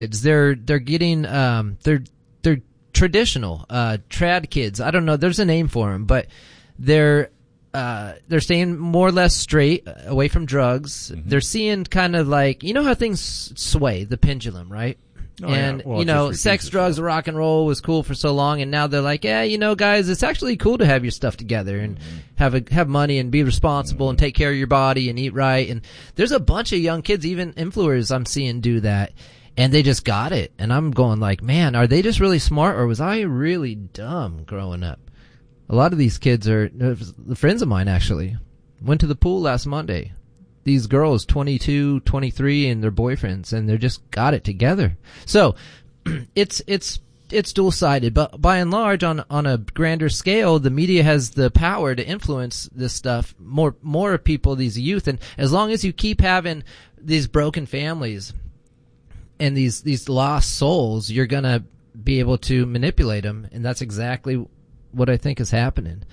They're getting they're traditional trad kids. I don't know. There's a name for them, but they're staying more or less straight, away from drugs. Mm-hmm. They're seeing kind of like, you know how things sway, the pendulum, right? Oh, and, yeah. Well, you know, sex, drugs, rock and roll was cool for so long, and now they're like, yeah, you know, guys, it's actually cool to have your stuff together and have money and be responsible and take care of your body and eat right. And there's a bunch of young kids, even influencers I'm seeing do that, and they just got it. And I'm going like, man, are they just really smart, or was I really dumb growing up? A lot of these kids are friends of mine, actually. Went to the pool last Monday. These girls, 22, 23, and their boyfriends, and they're just got it together. So, it's dual-sided, but by and large, on a grander scale, the media has the power to influence this stuff, more people, these youth, and as long as you keep having these broken families and these lost souls, you're gonna be able to manipulate them, and that's exactly what I think is happening.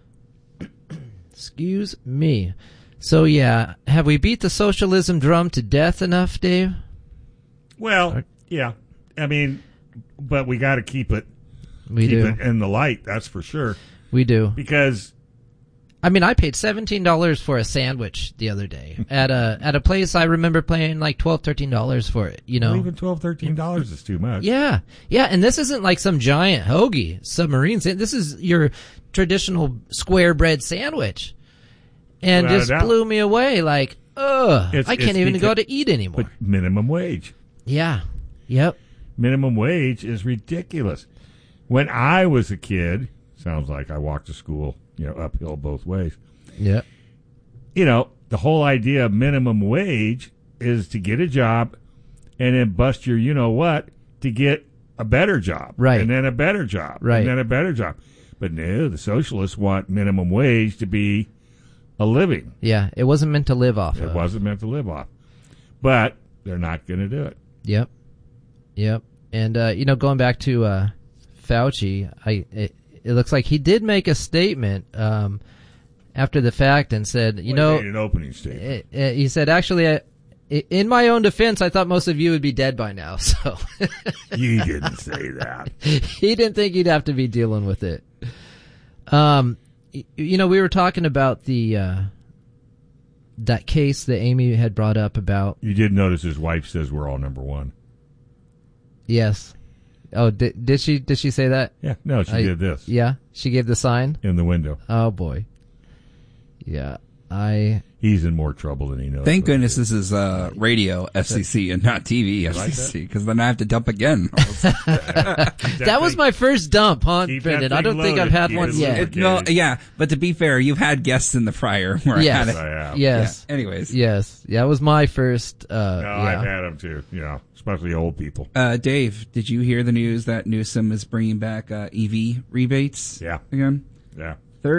Excuse me. So, yeah, have we beat the socialism drum to death enough, Dave? Well, yeah. I mean, but we got to keep it it in the light, that's for sure. We do. Because I mean, I paid $17 for a sandwich the other day at a place. I remember paying like $12, $13 for it, you know. Well, even $12, $13 is too much. Yeah. Yeah, and this isn't like some giant hoagie submarine. This is your traditional square bread sandwich. And just blew me away, like, I can't even go to eat anymore. But minimum wage. Yeah. Yep. Minimum wage is ridiculous. When I was a kid, sounds like I walked to school, you know, uphill both ways. Yeah. You know, the whole idea of minimum wage is to get a job and then bust your you-know-what to get a better job. Right. And then a better job. Right. And then a better job. But no, the socialists want minimum wage to be a living. Yeah, it wasn't meant to live off of. It wasn't meant to live off. But they're not going to do it. Yep. And, you know, going back to Fauci, it looks like he did make a statement after the fact and said, He made an opening statement. He said, actually, in my own defense, I thought most of you would be dead by now. So You didn't say that. He didn't think he'd have to be dealing with it. You know, we were talking about that case that Amy had brought up about. You did notice his wife says we're all number one. Yes. Oh, did she say that? Yeah. No, she did this. Yeah, she gave the sign in the window. Oh boy. Yeah, He's in more trouble than he knows. Thank goodness this is radio FCC and not TV FCC, because then I have to dump again. That was my first dump, huh, Brendan? I don't think I've had one yet. No, yeah, but to be fair, you've had guests in the prior where yes. I had it. I have. Yes. Yeah. Anyways. Yes. Yeah, that was my first. I've had them too. Yeah, especially old people. Dave, did you hear the news that Newsom is bringing back EV rebates? Yeah. Again? Yeah.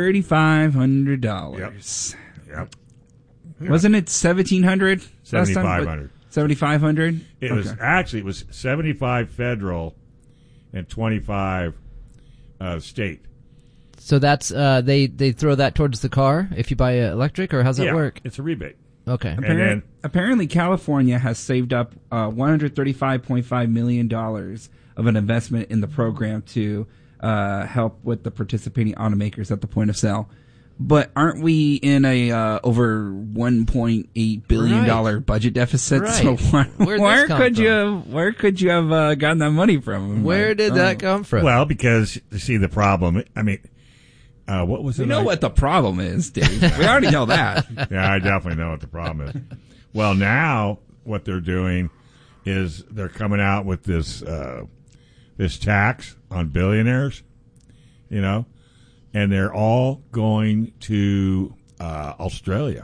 $3,500. Yep. Wasn't it $1,700? $7,500. $7,500? It was actually, it was 75 federal and 25 state. So that's they throw that towards the car if you buy electric, or how's that work? It's a rebate. Okay. Apparently, California has saved up $135.5 million of an investment in the program to help with the participating automakers at the point of sale. But aren't we in a over $1.8 billion budget deficit? Right. So where could you have gotten that money from? Where did that come from? Well, because you see the problem. I mean, what was it? We know what the problem is, Dave. We already know that. Yeah, I definitely know what the problem is. Well, now what they're doing is they're coming out with this tax on billionaires, you know. And they're all going to Australia.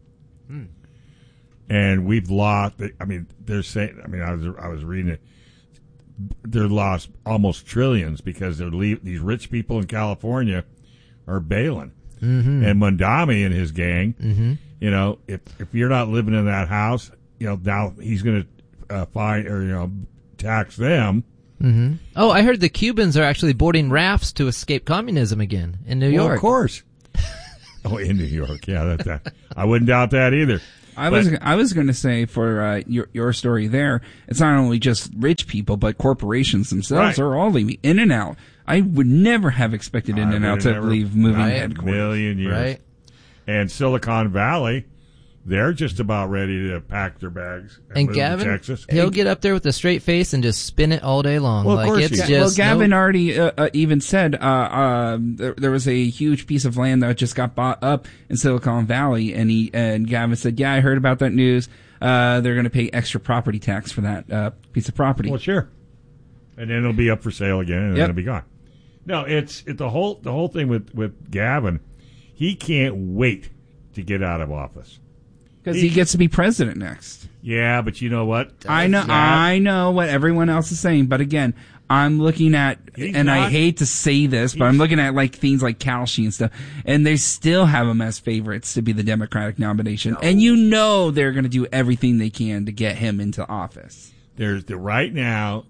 And we've lost. I mean, they're saying. I mean, I was reading it. They're lost almost trillions because these rich people in California are bailing. Mm-hmm. And Mondami and his gang. Mm-hmm. You know, if you're not living in that house, you know, now he's going to fine or tax them. Mm-hmm. Oh, I heard the Cubans are actually boarding rafts to escape communism again in New York. Of course. In New York, yeah. I wouldn't doubt that either. I was going to say for your story there, it's not only just rich people, but corporations themselves Right. are all leaving. In-N-Out. I would never have expected In-N-Out to leave moving Right. headquarters. million years. Right. And Silicon Valley, they're just about ready to pack their bags And move Gavin, to Texas. he'll get up there with a straight face and just spin it all day long. Well, of course it's he will. just Well, Gavin no- already even said there was a huge piece of land that just got bought up in Silicon Valley, and Gavin said, "Yeah, I heard about that news. They're going to pay extra property tax for that piece of property." Well, sure. And then it'll be up for sale again, and then Yep. it'll be gone. No, it's the whole thing with Gavin. He can't wait to get out of office. Because he gets to be president next. Yeah, but you know what? I know what everyone else is saying, but again, I'm looking at, He's and I not- hate to say this, but I'm looking at like things like Kalshi and stuff, and they still have him as favorites to be the Democratic nomination, and you know they're going to do everything they can to get him into office. Right now,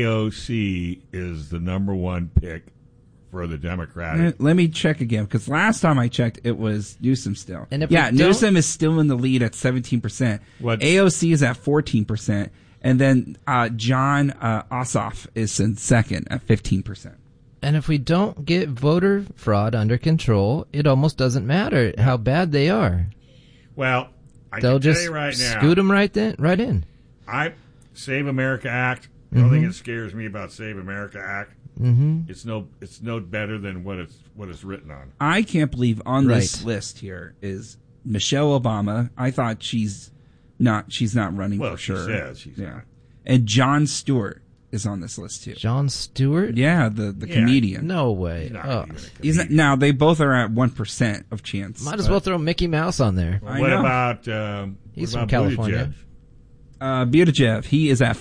AOC is the number one pick for the Democratic. Let me check again, because last time I checked, it was Newsom still. And if yeah, we don't- Newsom is still in the lead at 17%. What- AOC is at 14%, and then John Ossoff is in second at 15%. And if we don't get voter fraud under control, it almost doesn't matter how bad they are. Well, I They'll can tell just you right now, scoot them right in. I Save America Act. The only thing that scares me about Save America Act, it's no better than what it's written on. I can't believe on this Right. list here is Michelle Obama. I thought she's not running Well, for she sure. says she's not. And Jon Stewart is on this list too. Jon Stewart? Yeah, the comedian. No way. He's not Oh. even a comedian. He's not, now they both are at 1% of chance. Might as well throw Mickey Mouse on there. I What know. about He's what from about California. Buttigieg? Buttigieg, he is at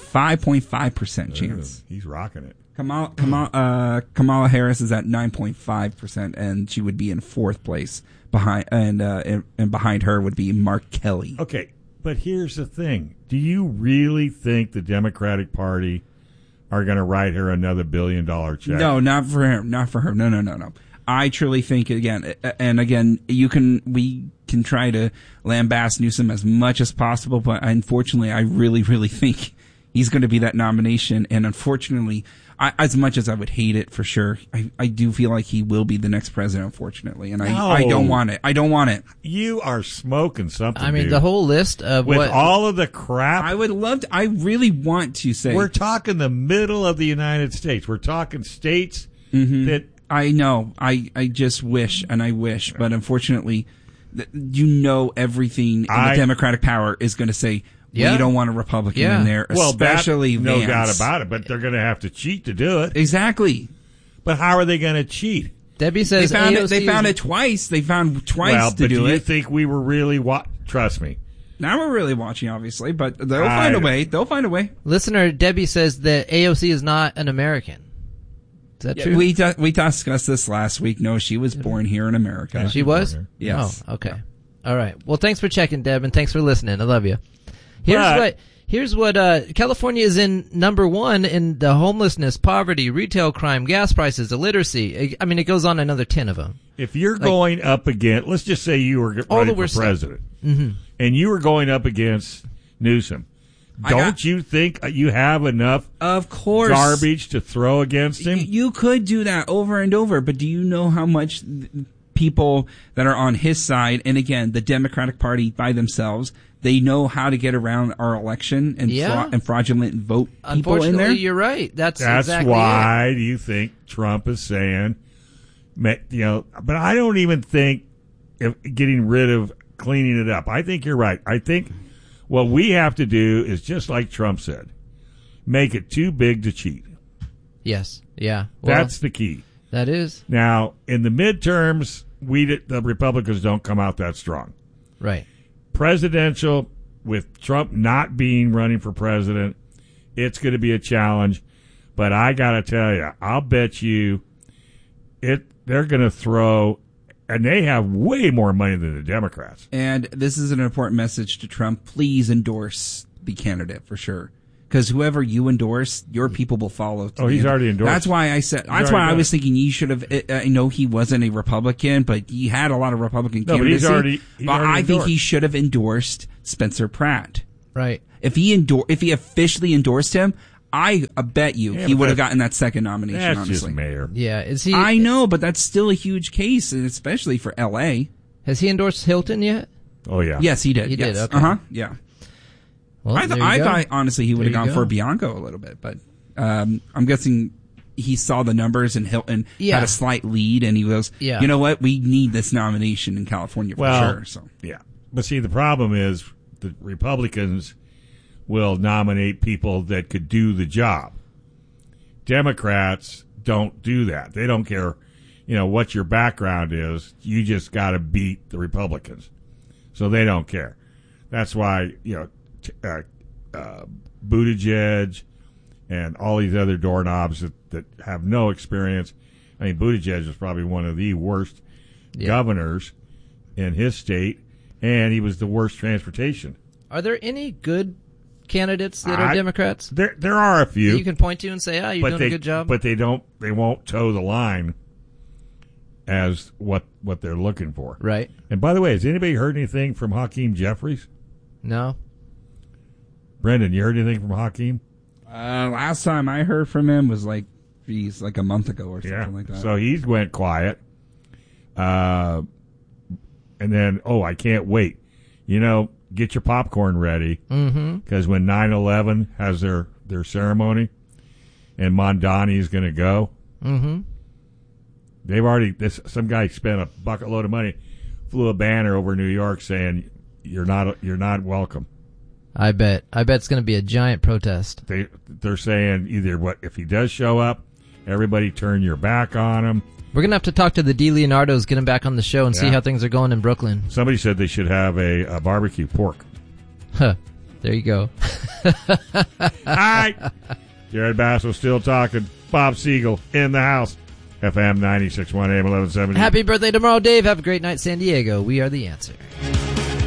5.5% chance. He's rocking it. Kamala Harris is at 9.5%, and she would be in fourth place behind, and behind her would be Mark Kelly. Okay, but here's the thing: do you really think the Democratic Party are going to write her another $1 billion check? No, not for him. Not for her. No. I truly think again, we can try to lambast Newsom as much as possible, but unfortunately, I really, really think he's going to be that nomination. And unfortunately, as much as I would hate it for sure, I do feel like he will be the next president, unfortunately. And I don't want it. I don't want it. You are smoking something. I mean, dude. the whole list of with what all of the crap. I would love to. I really want to say. We're talking the middle of the United States. We're talking states that. I know. I just wish, and I wish, but unfortunately, everything in the Democratic power is going to say, Yeah. we don't want a Republican in there, Well, especially no Vance. doubt about it. But they're going to have to cheat to do it. Exactly. But how are they going to cheat? Debbie says They AOC found is- it twice. They found twice Well, to but do you it. think we were really? Trust me. Now we're really watching, obviously, but they'll find a way. They'll find a way. Listener Debbie says that AOC is not an American. Is that true? We discussed this last week. No, she was born here in America. She was? Yes. Oh, okay. All right. Well, thanks for checking, Deb, and thanks for listening. I love you. Here's what California is in number one in the homelessness, poverty, retail crime, gas prices, illiteracy. I mean, it goes on another 10 of them. If you're going up against, let's just say you were All the running for worst stuff. president, and you were going up against Newsom, don't you think you have enough Of course. garbage to throw against him? You could do that over and over, but do you know how much people that are on his side, and again, the Democratic Party by themselves, they know how to get around our election and, Yeah. and fraudulent vote people in Unfortunately, there? you're right. That's exactly why do you think Trump is saying, but I don't even think getting rid of cleaning it up. I think you're right. I think what we have to do is just like Trump said, make it too big to cheat. Yes. Yeah. Well, That's the key. that is. Now, in the midterms, the Republicans don't come out that strong. Right. Presidential, with Trump not being running for president, it's going to be a challenge. But I got to tell you, I'll bet you they're going to throw, and they have way more money than the Democrats. And this is an important message to Trump. Please endorse the candidate for sure. Because whoever you endorse, your people will follow. Oh, he's already endorsed. That's why I said. That's why I was thinking you should have. I know he wasn't a Republican, but he had a lot of Republican candidacy. But he's already think he should have endorsed Spencer Pratt. Right. If he officially endorsed him, I bet you he would have gotten that second nomination. That's honestly, just mayor. Yeah. Is he? I know, but that's still a huge case, and especially for L.A. Has he endorsed Hilton yet? Oh yeah. Yes, he did. He did. Okay. Yeah. Well, I thought honestly he would have gone for Bianco a little bit, but I'm guessing he saw the numbers and Hilton had a slight lead, and he goes, you know what, we need this nomination in California for sure. So yeah, but see, the problem is the Republicans will nominate people that could do the job. Democrats don't do that. They don't care, what your background is. You just got to beat the Republicans, so they don't care. That's why Buttigieg and all these other doorknobs that have no experience. I mean, Buttigieg was probably one of the worst governors in his state, and he was the worst transportation. Are there any good candidates that are Democrats? There are a few that you can point to and say, you're doing a good job. But they won't toe the line as what they're looking for. Right. And by the way, has anybody heard anything from Hakeem Jeffries? No. Brendan, you heard anything from Hakeem? Last time I heard from him was like a month ago or something like that. So he went quiet. And then, I can't wait. Get your popcorn ready. Because when 9/11 has their ceremony and Mondani is going to go, they've already, some guy spent a bucket load of money, flew a banner over New York saying, you're not welcome. I bet it's going to be a giant protest. They're saying either if he does show up, everybody turn your back on him. We're going to have to talk to the DeLeonardos, get him back on the show, and see how things are going in Brooklyn. Somebody said they should have a barbecue pork. Huh. There you go. All right. Jared Basso still talking. Bob Siegel in the house. FM 96.1 AM 1170. Happy birthday tomorrow, Dave. Have a great night, San Diego. We are the answer.